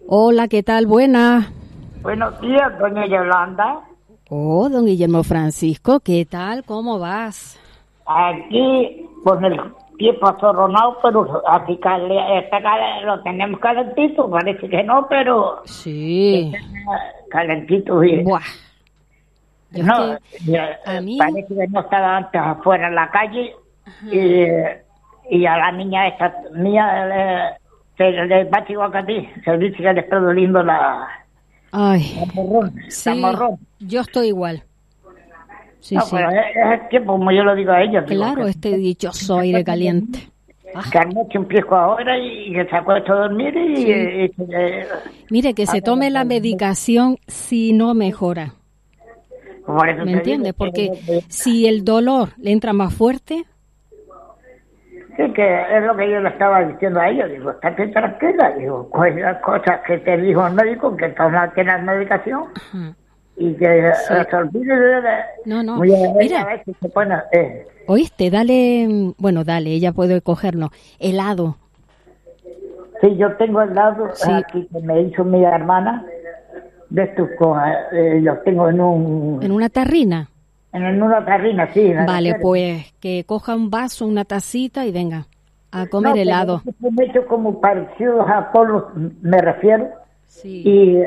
Hola, ¿qué tal? Buena. Buenos días, doña Yolanda. Oh, don Guillermo Francisco, ¿qué tal? ¿Cómo vas? Aquí con el tiempo asorronado, pero aquí lo tenemos calentito, parece que no, pero Sí. calentito. Y, Buah. Yo no, es que a mí... parece que no estaba antes afuera en la calle y a la niña esta mía le va igual que a ti, se dice que le está doliendo la morrón, sí, la morrón. yo estoy igual. Sí, No, sí. pero es que como yo lo digo a ella. Claro, este dichoso aire caliente. Que anoche empiezo ahora y que se acuesta a dormir y mire, que se tome la medicación si no mejora. ¿Me entiendes? Porque si el dolor le entra más fuerte... Sí, que es lo que yo le estaba diciendo a ella. Digo, estate tranquila. Digo, coge las cosas que te dijo el médico, que tienes medicación. Ajá. Y que se olvide de... No, mira, a veces se pone, oíste, dale, ella puede cogerlo, helado. Sí, yo tengo helado aquí que me hizo mi hermana, de estos los tengo en una tarrina. En una tarrina, sí. Vale, pues que coja un vaso, una tacita y venga a comer helado. Me he hecho como parecido a Polo, me refiero. Sí.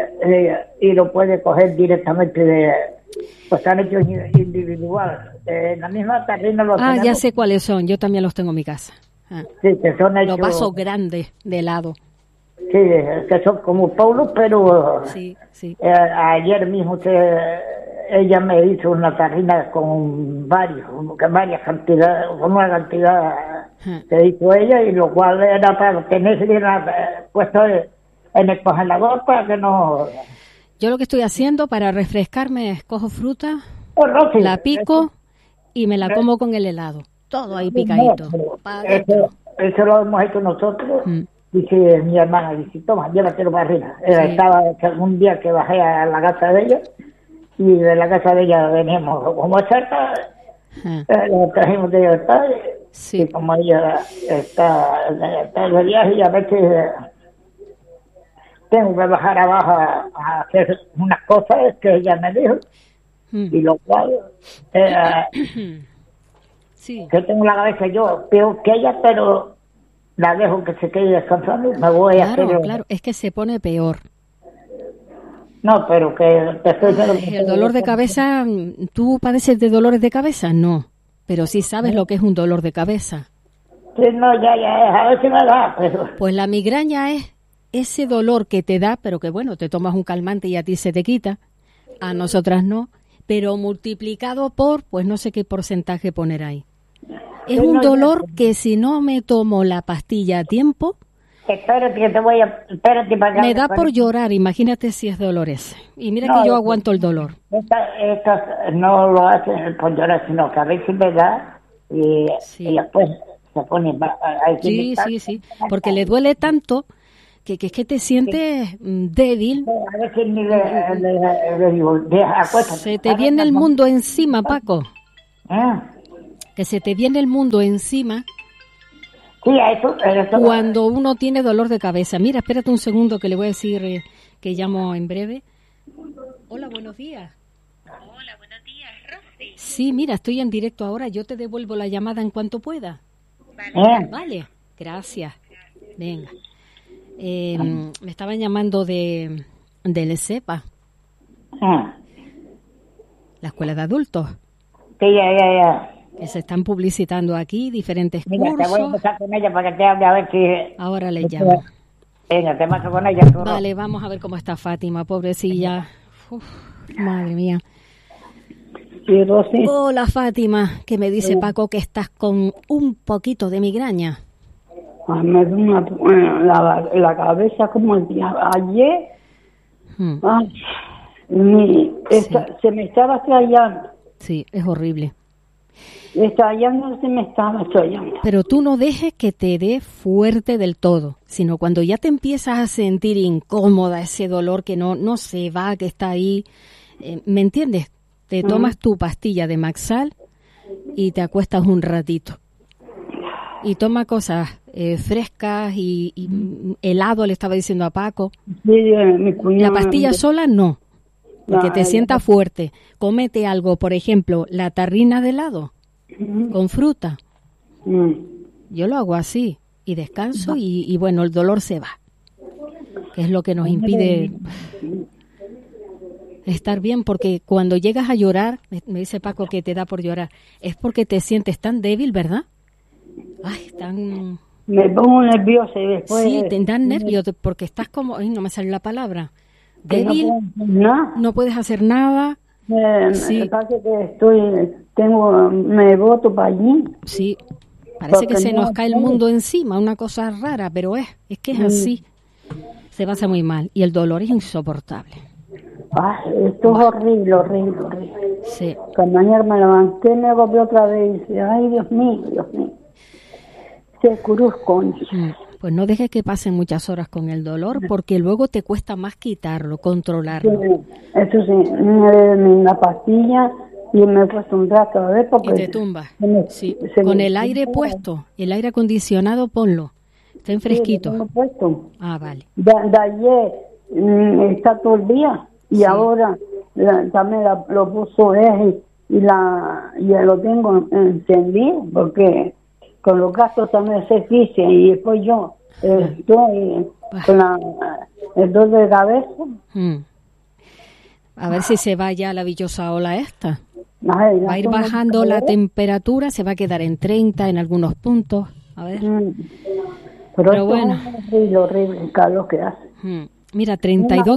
Y lo puede coger directamente pues han hecho individual. La misma tarrina los tenemos. Ya sé cuáles son, yo también los tengo en mi casa. Sí, que son hechos... Los vasos grandes de helado. Sí, que son como Paulo, pero... Sí. Ayer mismo ella me hizo una tarrina con varias cantidades, con una cantidad que hizo ella, y lo cual era para tener puesto en el congelador para que no... Yo lo que estoy haciendo para refrescarme es cojo fruta, la pico y me la como con el helado. Todo ahí picadito. Eso lo hemos hecho nosotros. Dice mi hermana, dice, toma, llévatelo para arriba. Estaba un día que bajé a la casa de ella y de la casa de ella veníamos como cerca, lo trajimos de ella y como ella está de viaje y a veces... tengo que bajar abajo a hacer unas cosas que ella me dijo, y lo cual que tengo la cabeza yo peor que ella, pero la dejo que se quede descansando y me voy a hacer... Claro, es que se pone peor. No, pero que te estoy diciendo... El dolor de cabeza, ¿tú padeces de dolores de cabeza? No, pero sí sabes lo que es un dolor de cabeza. Sí, no, ya, a ver si me da, pero... Pues la migraña es ese dolor que te da, pero que bueno, te tomas un calmante y a ti se te quita, a nosotras no, pero multiplicado por, pues no sé qué porcentaje poner ahí. Es un dolor que si no me tomo la pastilla a tiempo, espérate para me da por llorar, imagínate si es dolor ese. Y mira que yo aguanto el dolor. Estas no lo hacen por llorar, sino que a veces me da y después se pone... Sí, porque le duele tanto... Que es que te sientes débil. A veces ni le digo, acuéstate. Se te viene el mundo encima, Paco. Que se te viene el mundo encima. Sí, eso. Cuando uno tiene dolor de cabeza. Mira, espérate un segundo que le voy a decir que llamo en breve. Hola, buenos días. Hola, buenos días, Rosy. Sí, mira, estoy en directo ahora. Yo te devuelvo la llamada en cuanto pueda. Vale, gracias. Venga. Me estaban llamando del ESEPA, la escuela de adultos. Sí, ya. Que se están publicitando aquí diferentes cursos. Te voy a empezar con ella para que te hable a ver si... Ahora le llamo. Venga, te paso con ella. Vale, vamos a ver cómo está Fátima, pobrecilla. Madre mía. Sí, Rosy. Hola, Fátima, que me dice Paco que estás con un poquito de migraña. Me da la cabeza como el día ayer. Se me estaba estrellando. Sí, es horrible. Se me estaba estrellando. Pero tú no dejes que te dé fuerte del todo, sino cuando ya te empiezas a sentir incómoda, ese dolor que no se va, que está ahí, ¿me entiendes? Te tomas tu pastilla de Maxal y te acuestas un ratito. Y toma cosas frescas y helado, le estaba diciendo a Paco. Sí, mi cuñado. La pastilla sola no, porque te sienta fuerte. Cómete algo, por ejemplo, la tarrina de helado con fruta. Yo lo hago así y descanso y bueno, el dolor se va, que es lo que nos impide estar bien, porque cuando llegas a llorar, me dice Paco que te da por llorar, es porque te sientes tan débil, ¿verdad? Ay, tan... Me pongo nerviosa y después... Sí, te dan nervios porque estás como... Ay, no me sale la palabra. Débil, no puedes hacer nada. Sí. Me pasa que me boto para allí. Sí, parece que se nos cae el mundo encima, una cosa rara, pero es que es así. Se pasa muy mal y el dolor es insoportable. Esto es horrible. Sí. Cuando ayer me levanté, me golpeé otra vez y dije, ay, Dios mío. Se cruzco. Pues no dejes que pasen muchas horas con el dolor, porque luego te cuesta más quitarlo, controlarlo. Sí, eso sí, me beben la pastilla y me he puesto un rato a ver porque... Y te tumbas. Sí. Con el aire puesto, el aire acondicionado, ponlo. Está en fresquito. Sí, lo tengo puesto. Vale. De ayer está todo el día y ahora también lo puso él y lo tengo encendido porque con los gastos también se dice y después yo estoy con el dolor de cabeza. A ver si se va ya la villosa ola esta. Va a ir bajando la temperatura, se va a quedar en 30 en algunos puntos. A ver. Pero bueno. Es horrible el calor que hace. Mira, 32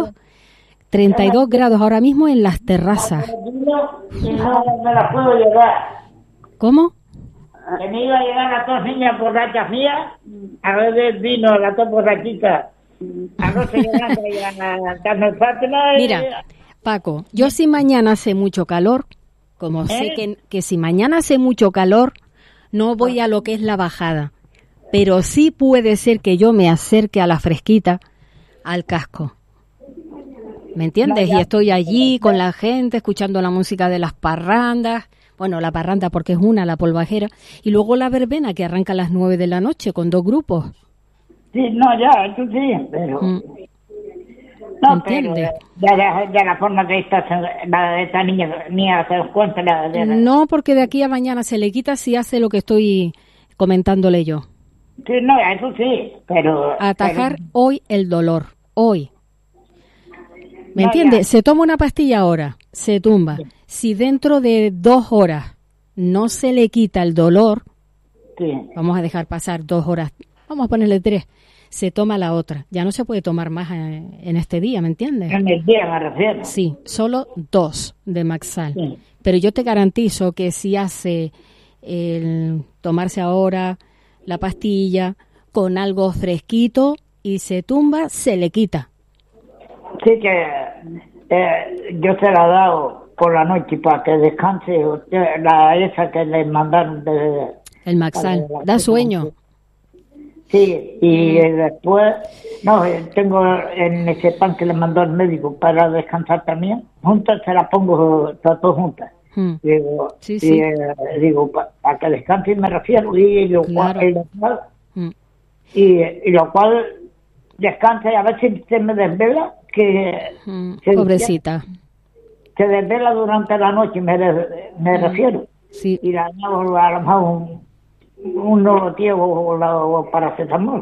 grados ahora mismo en las terrazas. No me la puedo llevar. ¿Cómo? Que me iba a llegar las dos niñas borrachas mías a beber vino, las dos borrachitas. A no ser a Carmen Fátima. Mira, Paco, yo si mañana hace mucho calor, como sé que si mañana hace mucho calor, no voy a lo que es la bajada. Pero sí puede ser que yo me acerque a la fresquita, al casco. ¿Me entiendes? Y estoy allí con la gente, escuchando la música de las parrandas. Bueno, la parranda porque es una, la polvajera. Y luego la verbena que arranca a las 9 de la noche con 2 grupos. Sí, no, ya, eso sí, pero... No, ¿entiendes? Pero ya la forma que la de esta niña se os cuenta. No, porque de aquí a mañana se le quita si hace lo que estoy comentándole yo. Sí, no, eso sí, pero... Atajar hoy el dolor, hoy. ¿Me entiendes? Se toma una pastilla ahora, se tumba. Sí. Si dentro de 2 horas no se le quita el dolor, vamos a dejar pasar 2 horas, vamos a ponerle 3, se toma la otra. Ya no se puede tomar más en este día, ¿me entiendes? En el día me refiero. Sí, solo 2 de Maxal. Sí. Pero yo te garantizo que si hace el tomarse ahora la pastilla con algo fresquito y se tumba, se le quita. Sí, que yo se la he dado por la noche para que descanse, esa que le mandaron de... El Maxal, da sueño. Sí, y después, no, tengo en ese pan que le mandó el médico para descansar también, juntas se la pongo todas juntas. Digo, sí. Digo para que descanse me refiero, y lo cual descansa y a ver si se me desvela, que pobrecita se desvela durante la noche, me refiero. Sí. Y la hago a lo mejor un Norotiego o paracetamol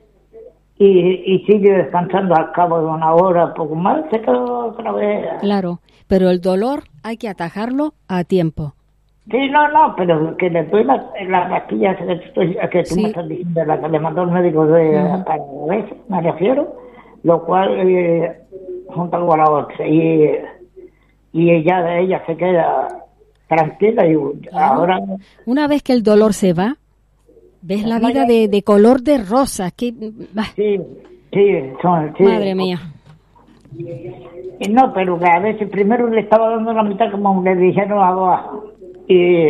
y sigue descansando al cabo de una hora, poco más, se queda otra vez. Claro, pero el dolor hay que atajarlo a tiempo. Sí, no, pero que le doy las pastillas que tú me estás diciendo, la que le mandó el médico para eso, me refiero, lo cual junto con la otra y ella se queda tranquila y ahora... Una vez que el dolor se va, ves la vida de color de rosa. Que... Sí. Madre mía. Y no, pero que a veces primero le estaba dando la mitad como le dijeron abajo. Y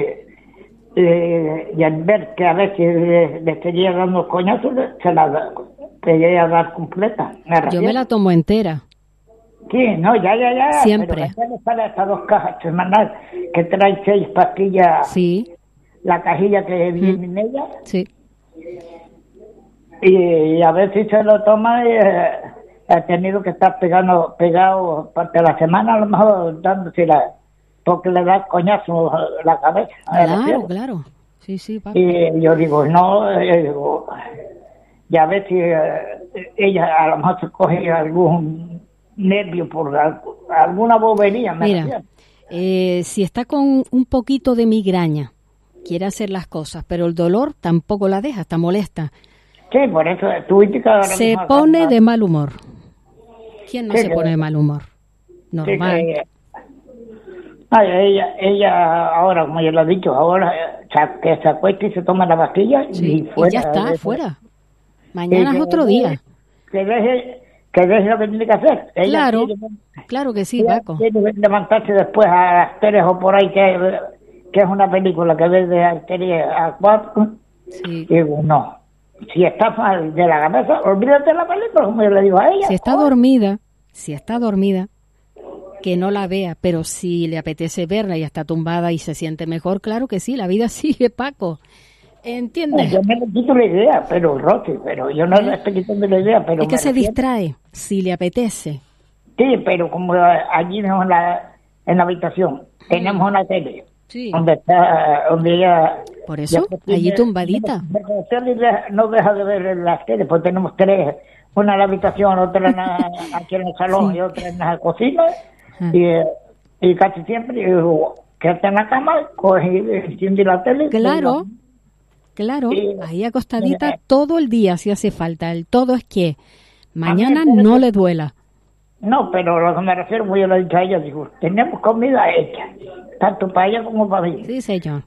al ver que a veces le seguía dando coñazos, se la quería dar completa. Yo me la tomo entera. Sí, no, ya. Siempre. Pero sale estas 2 cajas semanales que trae 6 pastillas. Sí. La cajilla que viene en ella. Sí. y a veces se lo toma y ha tenido que estar pegado parte de la semana, a lo mejor dándose porque le da coñazo la cabeza. Claro. Sí, Paco. Y yo digo, no, y a veces ella a lo mejor se coge algún nervio por alguna bobería. Mira, si está con un poquito de migraña, quiere hacer las cosas, pero el dolor tampoco la deja, está molesta. Sí, por eso tú se pone de mal humor. ¿Quién no se pone de mal humor? Normal. Sí, ella ahora, como yo lo he dicho, ahora que se acuesta y se toma la pastilla y fuera. Y ya está, fuera. Mañana es otro día. Que deje lo que tiene que hacer. Claro que sí, Paco. Tiene que levantarse después a las 3 o por ahí, que es una película que ves de las 3 a 4. Sí. Digo, no. Si está mal de la cabeza, olvídate de la película, como yo le digo a ella. Si está dormida, que no la vea, pero si le apetece verla y está tumbada y se siente mejor, claro que sí, la vida sigue, Paco. ¿Entiendes? Yo me le quito la idea, pero yo no le estoy quitando la idea, pero... Es que se distrae, si le apetece. Sí, pero como allí mismo en la habitación tenemos una tele, donde ella... Por eso, allí tumbadita. No deja de ver las teles, pues tenemos 3, una en la habitación, otra aquí en el salón y otra en la cocina, y casi siempre quédate en la cama, coge y enciende la tele. Claro, ahí acostadita todo el día si hace falta. El todo es que mañana no le duela. No, pero lo que me refiero, como yo le he dicho a ella, digo, tenemos comida hecha, tanto para ella como para mí. Sí, señor.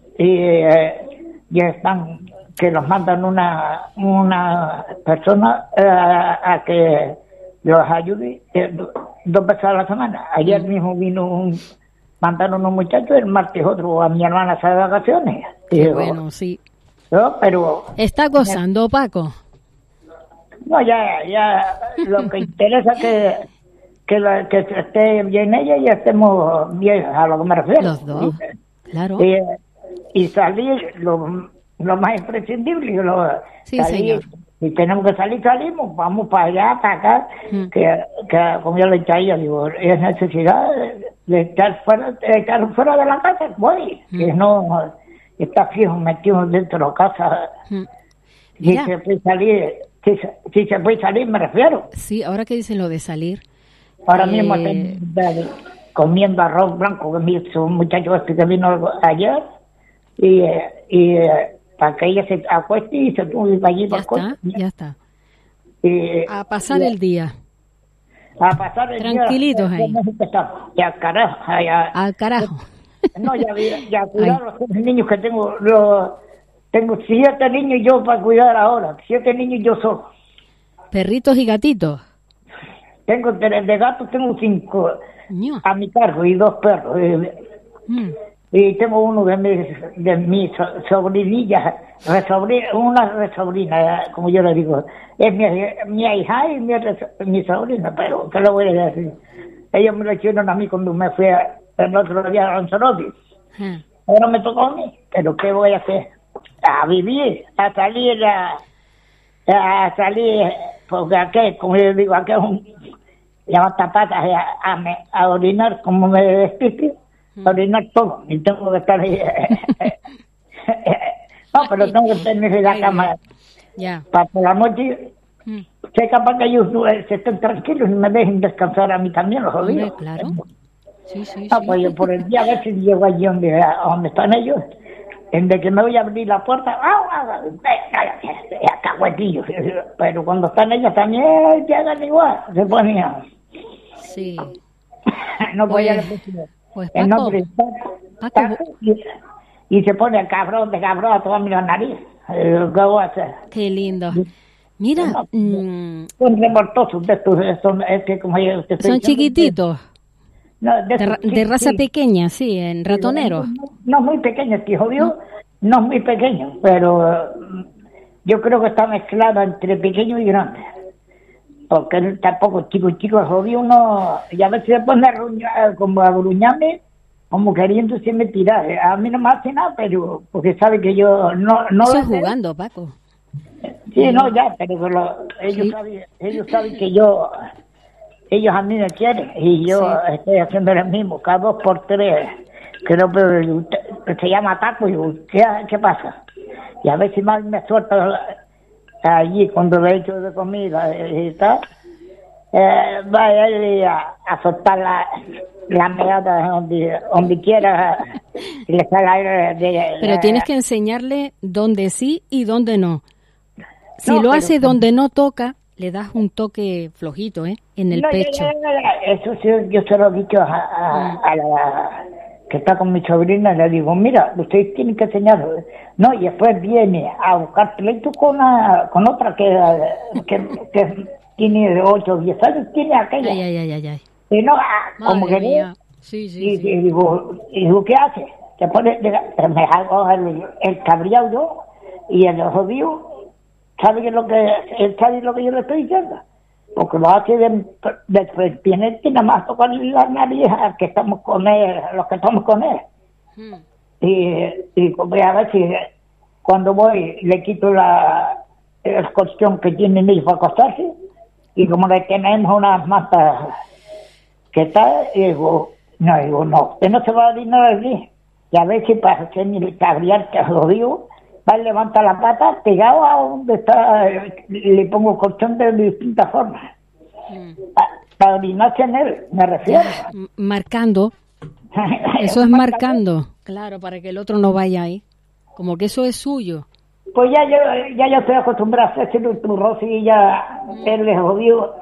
Y están, que nos mandan una persona a que los ayude 2 veces a la semana. Ayer mismo mandaron unos muchachos, el martes otro a mi hermana de vacaciones. Bueno, sí. No, pero... ¿Está gozando, Paco? No, ya lo que interesa que esté bien ella y estemos bien, a lo que me refiero. Los dos, claro. Y salir lo más imprescindible. Salir, si tenemos que salir, salimos, vamos para allá, para acá, que como yo le he dicho a ella, digo, es necesidad de estar fuera de la casa, voy, que no está fijo metido dentro de la casa. Si se puede salir... Si se puede salir, me refiero. Sí, ahora que dicen lo de salir. Ahora mismo estoy comiendo arroz blanco, que es un muchacho que vino ayer, y para que ella se acueste y se tuvo allí. Ya está. A pasar el día. A pasar el tranquilitos día. Tranquilitos ahí. Y al carajo. Al carajo. No, ya cuidar los niños que tengo. Tengo 7 niños yo para cuidar ahora. 7 niños yo solo. ¿Perritos y gatitos? Tengo de gatos, tengo 5 a mi cargo y 2 perros. Y tengo uno de mis sobrinillas, una resobrina, como yo le digo. Es mi hija y mi sobrina, pero ¿qué le voy a decir? Ellos me lo hicieron a mí cuando me fui el otro día a Lanzarote. Ahora me tocó a mí, pero ¿qué voy a hacer? A vivir, a salir, porque aquí, como yo digo, aquí es un levantapatas a orinar, como me despiste, a orinar todo, y tengo que estar ahí. No, pero tengo que tener la cama para por la noche. Sé capaz que ellos se estén tranquilos y me dejen descansar a mí también, los jodidos. Claro. Sí. Pues yo por el día a veces llego allí donde están ellos. En de que me voy a abrir la puerta, cahuetillos. Pero cuando están ellas también llegan igual, se ponían. Sí. No voy a pues el Paco, nombre y se pone cabrón a toda mi nariz. ¿Qué voy a hacer? Qué lindo. Mira, son remortosos de estos, son chiquititos. No, de raza pequeña, sí, en ratonero. No muy pequeño, hijo Dios, no muy pequeño, pero yo creo que está mezclado entre pequeño y grande. Porque él tampoco chico, jodido uno, y a veces se pone a gruñarme, como queriendo me tirar. A mí no me hace nada, pero porque sabe que yo no Eso es jugando, Paco. Sí, no, ya, pero ellos saben que ellos a mí me quieren y yo estoy haciendo lo mismo, cada 2 por 3, que no, pero se llama taco y digo, ¿qué pasa? Y a ver si más me suelta allí cuando le echo de comida y tal, va a ir a soltar la meada donde quiera y le salga Pero tienes que enseñarle dónde sí y dónde no. Si No, lo hace donde no toca, le das un toque flojito, en el pecho. Eso sí, yo se lo he dicho a la que está con mi sobrina, le digo, mira, ustedes tienen que enseñarlo. No, y después viene a buscar pleito con otra que tiene 8 o 10 años, tiene aquella. Ay. Y no, como Madre que mía. Sí. y digo, ¿qué hace? Se pone, me hago el cabreado yo y el jodido. ¿Sabe él sabe lo que yo le estoy diciendo? Porque lo hace después tiene que nada más tocar la nariz a que estamos con él, los que estamos con él. Y pues, a ver si cuando voy le quito el colchón que tienen ellos para acostarse y como le tenemos unas matas que tal, y digo, no, usted no se va a dignar allí. Y a ver si para hacer el cabrear que lo digo, va a levantar la pata, pegado a donde está, le pongo colchón de distintas formas. Para orinarse en él, me refiero. Marcando. Eso es marcando. Claro, para que el otro no vaya ahí. Como que eso es suyo. Pues ya yo estoy acostumbrado a hacer un turro y ya él le jodió.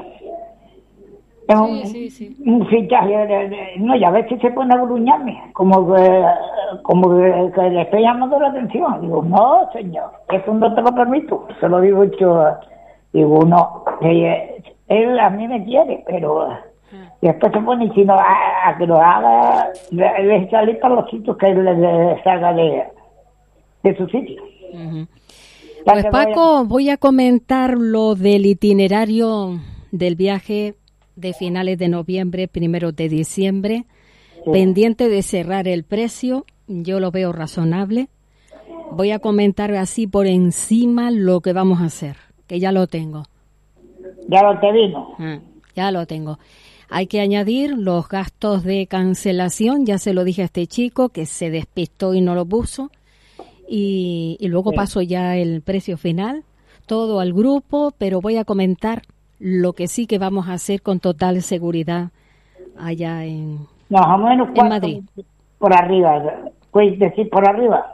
Sí. Un fichaje, no, y a veces se pone a gruñarme, como que le estoy llamando la atención. Digo, no, señor, eso no te lo permito. Se lo digo yo, digo, no, él a mí me quiere, pero y después se pone, sino a que lo haga, le salir para los sitios que él le salga de su sitio. Pues Paco, voy a comentar lo del itinerario del viaje de finales de noviembre, 1 de diciembre, pendiente de cerrar el precio, yo lo veo razonable. Voy a comentar así por encima lo que vamos a hacer, que ya lo tengo. Ya lo te vino. Ya lo tengo. Hay que añadir los gastos de cancelación, ya se lo dije a este chico que se despistó y no lo puso, y luego paso ya el precio final, todo al grupo, pero voy a comentar lo que sí que vamos a hacer con total seguridad allá en Madrid. Por arriba, puedes decir por arriba.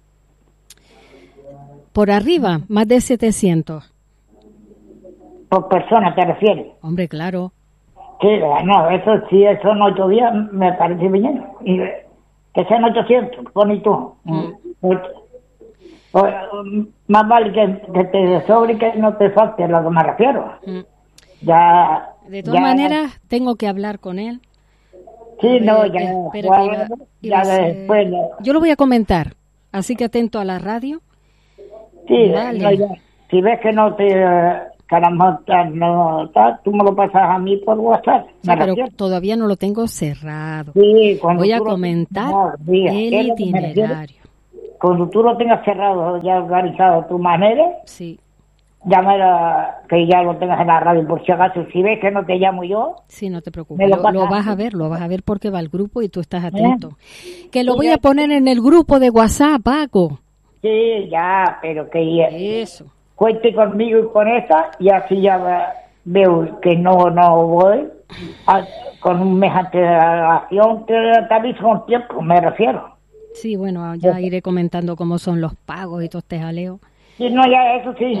Por arriba, más de 700. Por persona, ¿te refieres? Hombre, claro. Sí, no, eso sí, son 8 días, me parece bien. Y que sean 800, pon tú. Más vale que te sobre que no te falte, a lo que me refiero. Ya. De todas maneras, tengo que hablar con él. Sí, no, ya después. Yo lo voy a comentar, así que atento a la radio. Sí, vale. No, ya. Si ves que no te no, tú me lo pasas a mí por WhatsApp. Sí, pero todavía no lo tengo cerrado. Sí, voy a comentar el itinerario. Cuando tú lo tengas cerrado, ya organizado a tu manera, sí. Llámala, que ya lo tengas en la radio, por si acaso. Si ves que no te llamo yo, sí, no te preocupes, lo vas a ver porque va al grupo y tú estás atento. Que lo voy a poner en el grupo de WhatsApp, Paco. Sí, ya, pero que eso. Cuente conmigo y con esta, y así ya veo que no voy con un mes de antelación, te aviso con tiempo, me refiero. Sí, bueno, ya iré comentando cómo son los pagos y todo este jaleo. Sí, no, ya, eso sí.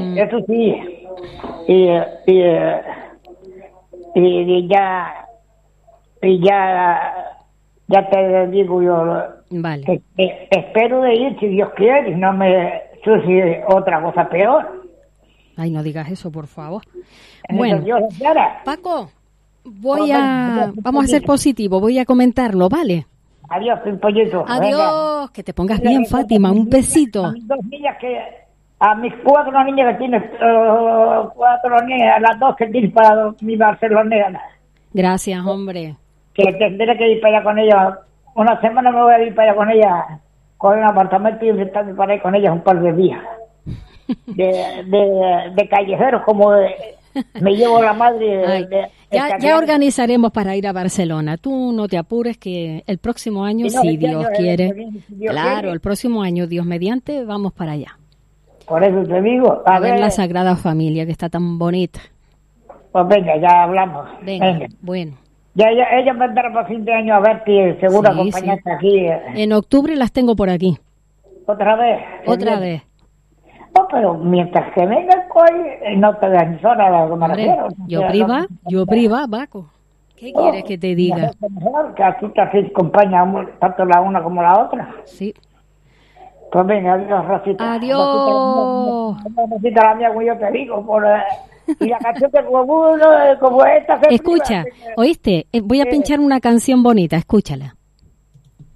Ya te digo yo. Vale. Que espero de ir, si Dios quiere, y no me sucede otra cosa peor. Ay, no digas eso, por favor. Bueno, Paco, vamos a ser positivo, voy a comentarlo, ¿vale? Adiós, pollito. Adiós, venga. Que te pongas bien, Fátima, un besito. A mis 4 niñas que tienes, 4 niñas, a las 2 que tienes para mi Barcelona. Gracias, hombre. Que tendré que ir para allá con ella. Una semana me voy a ir para allá con ella, con un apartamento y estar para ir con ella un par de días. de callejeros, como me llevo la madre Ay, ya organizaremos para ir a Barcelona. Tú no te apures, que el próximo año, si Dios quiere, claro, el próximo año, Dios mediante, vamos para allá. Por eso te digo, a ver la Sagrada Familia, que está tan bonita. Pues venga, ya hablamos. Venga. Bueno. Ya ella vendrá para fin de año a verte, seguro, acompañarte aquí. En octubre las tengo por aquí. ¿Otra vez? Otra vez. No, pero mientras que venga, no te das ni sola la refiero. Yo priva, Baco. ¿Qué quieres que te diga? Mejor que aquí te acompaña tanto la una como la otra. Sí. Pues venga, adiós, Rosita. Adiós. Rosita, la mía, como yo te digo, y la canción que como esta... Escucha, ¿oíste? Voy a pinchar una canción bonita, escúchala.